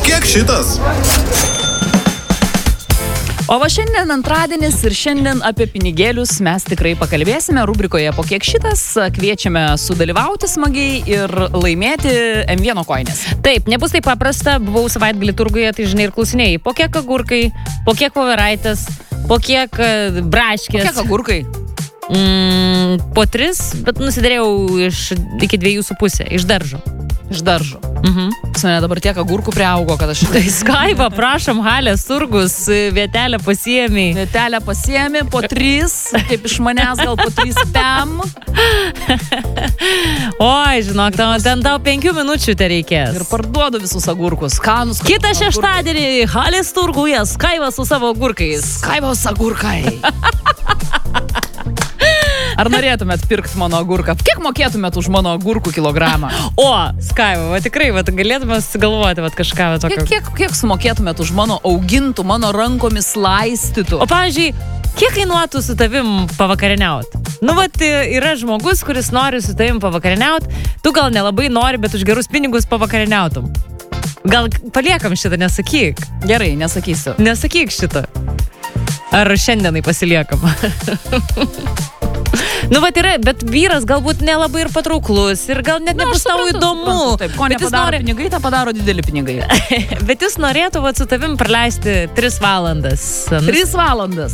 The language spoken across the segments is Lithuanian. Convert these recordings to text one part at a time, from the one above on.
kiek šitas? O va šiandien antradienis ir šiandien apie pinigėlius mes tikrai pakalbėsime rubrikoje Po kiek šitas. Kviečiame sudalyvauti smagiai ir laimėti M1 koinės. Taip, nebus taip paprasta, buvau savaitgalį turguje, tai žinai ir klausinėjai, po kiek agurkai, po kiek voveraitės, po kiek braškės. Kiek agurkai? Po 3, bet nusidėrėjau iki 2,5 iš daržo. Iš daržo. Mane dabar tiek agurkų priaugo, kad aš... Tai Skaiva, prašom, Halės turgus, vietelę pasiėmė. Vietelę pasiėmė po 3, kaip iš manęs gal po 3 pem. Oi, žinok, ten tau 5 minučių te reikės. Ir parduodu visus agurkus. Skanus. Kitą šeštadienį Halės turguje Skaiva su savo agurkais. Skaivos agurkai. Ar norėtumėt pirkti mano agurką? Kiek mokėtumėt už mano agurkų kilogramą? O, Skaiva, va tikrai, va galėtume sugalvoti va kažką va tokio. Kiek sumokėtumėt už mano augintų, mano rankomis laistytų? O pavyzdžiui, kiek kainuotų su tavim pavakarieniauti? Nu, vat yra žmogus, kuris nori su tavim pavakarieniauti, tu gal nelabai nori, bet už gerus pinigus pavakarieniautum. Gal paliekam šitą, nesakyk. Gerai, nesakysiu. Nesakyk šitą. Ar šiandienai pasiliekam? Nu, vat yra, bet vyras galbūt nelabai ir patrauklus ir gal net nebus tau įdomu. Taip, ko nepadaro pinigai, tą padaro dideli pinigai. Bet jis norėtų vat su tavim praleisti 3 valandas. 3 valandas.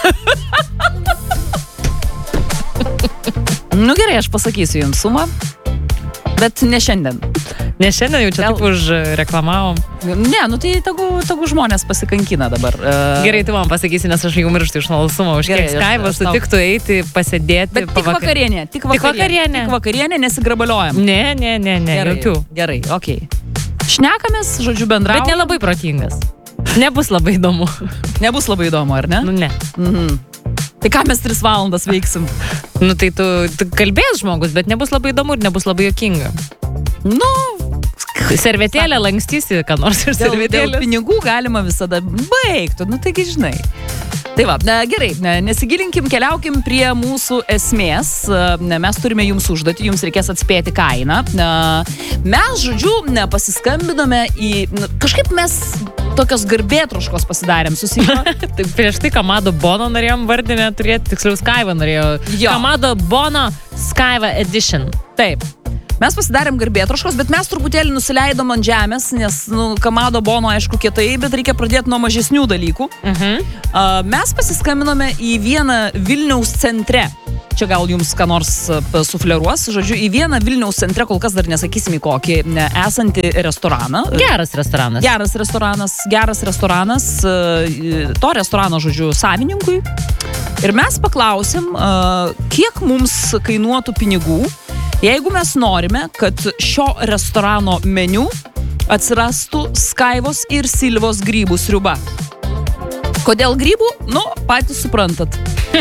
Nu gerai, aš pasakysiu jums sumą, bet ne šiandien. Ne šiandien jau čia taip užreklamavom. Ne, nu tai tegu žmonės pasikankina dabar. Gerai, tu man pasakysi, nes aš jau mirštu iš smalsumo, už kiek Skaiva sutiktų eiti, pasėdėti. Bet tik vakarienė. Tik vakarienė, nesigrabaliojam. Ne, jokių. Gerai, okei. Šnekamės, žodžiu, bendraujam. Bet nelabai protingas. Nebus labai įdomu. Nebus labai įdomu, ar ne? Nu, ne. Tai ką mes 3 valandas veiksim? Nu, tai tu kalbės žmogus, bet nebus labai įdomu ir nebus labai jokinga. Nu, servetėlę lankstysi, ką nors ir servetėlę. Dėl pinigų galima visada baigti, nu taigi žinai. Tai va, gerai, nesigilinkim, keliaukim prie mūsų esmės. Mes turime jums užduotį, jums reikės atspėti kainą. Mes, žodžiu, pasiskambinome į... Kažkaip mes tokios garbėtroškos pasidarėm susiję. Tai prieš tai Kamado Bono norėjom vardinę turėti, tiksliau Skaiva norėjo. Kamado Bono Skaiva Edition. Taip. Mes pasidarėm garbėtroškos, bet mes truputėlį nusileidom ant žemės, nes Kamado Bono, aišku, kietai, bet reikia pradėti nuo mažesnių dalykų. Mes pasiskambinome į vieną Vilniaus centre. Čia gal jums ką nors sufleruos. Žodžiu, į vieną Vilniaus centre, kol kas dar nesakysim į kokį, esantį restoraną. Geras restoranas. Geras restoranas. To restorano, žodžiu, savininkui. Ir mes paklausim, kiek mums kainuotų pinigų, jeigu mes norime, kad šio restorano meniu atsirastų Skaivos ir Silvos grybų sriuba. Kodėl grybų? Nu, patys suprantat.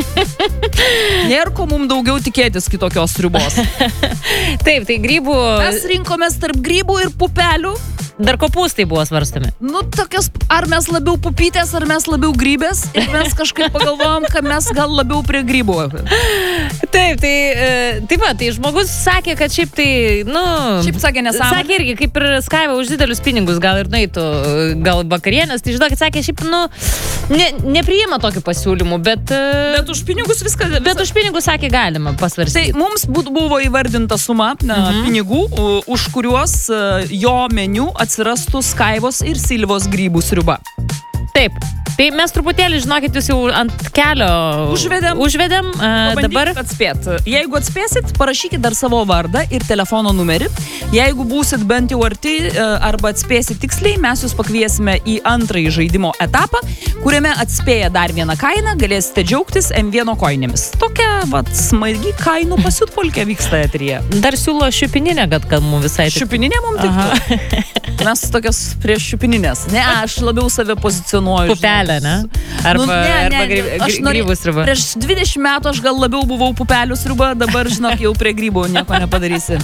Nėra ko mums daugiau tikėtis kitokios sriubos. Taip, tai grybų... Mes rinkomės tarp grybų ir pupelių. Dar kopūstai buvo svarstomi. Nu, tokios, ar mes labiau pupytės, ar mes labiau grybės. Ir mes kažkaip pagalvojom, kad mes gal labiau prie grybų. Taip, tai žmogus sakė, kad šiaip tai, nu... Šiaip sakė nesąmonė. Sakė irgi, kaip ir Skaiva už didelius pinigus, gal ir nueitų, gal vakarienės. Tai žinokit, sakė, šiaip, nu, nepriima tokių pasiūlymų, bet... Bet už pinigus viską... Bet už pinigus, sakė, galima pasvarstyti. Tai mums buvo įvardinta suma pinigų, už kuriuos jo meniu atsirastų Skaivos ir Silvos grybų sriuba. Taip. Tai mes truputėlį, žinokit, jūs jau ant kelio užvedėm. Dabar atspėt. Jeigu atspėsit, parašykit dar savo vardą ir telefono numerį. Jeigu būsit bent jau arti arba atspėsit tiksliai, mes jūs pakviesime į antrąjį žaidimo etapą, kuriame atspėję dar vieną kainą, galėsite džiaugtis M1 koinėmis. Tokia, smagi kainų pasiutpolkė vyksta eteryje. Dar siūlo šiupininę, kad mums visai... Šiupininė mums tiktų? Mes tokios prieš šiupininės. Ne, aš labiau save pozicionuoju. Pupelę, ne? Arba grybų sriuba. Prieš 20 metų aš gal labiau buvau pupelių sriuba, dabar, žinok, jau prie grybų nieko nepadarysi.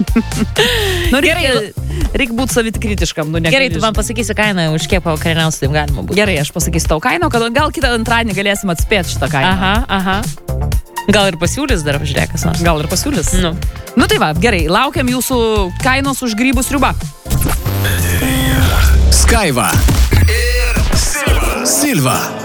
Nu, reikia būti savitkritiškam. Gerai, tu man pasakysi kainą, už kiek pavakarieniausi taip galima būti. Gerai, aš pasakysiu tau kainą, kad gal kitą antradienį galėsim atspėti šitą kainą. Aha. Gal ir pasiūlys dar, žiūrėk, kas nors. Gal ir pasiūlys. Nu tai va, gerai, laukiam jūsų kainos už grybų sriubą. Kaiva ir Silva.